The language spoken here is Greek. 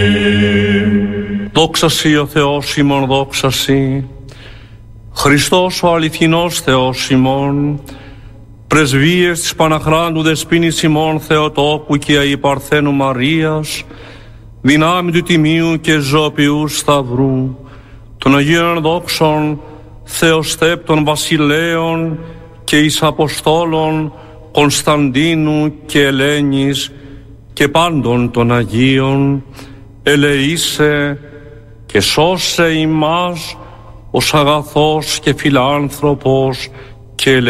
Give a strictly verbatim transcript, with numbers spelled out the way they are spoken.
Δόξα Σοι ο Θεός ημών, δόξα Σοι. Χριστός ο αληθινός Θεός ημών, πρεσβείες της Παναχράντου Δεσποίνης ημών Θεοτόκου και η Παρθένου Μαρίας, δυνάμει του Τιμίου και Ζωοποιού Σταυρού, των Αγίων Δόξων, Θεοστέπτων Βασιλέων και εις Αποστόλων Κωνσταντίνου και Ελένης και πάντων των Αγίων, ελεήσε και σώσε ημάς ως αγαθός και φιλάνθρωπος και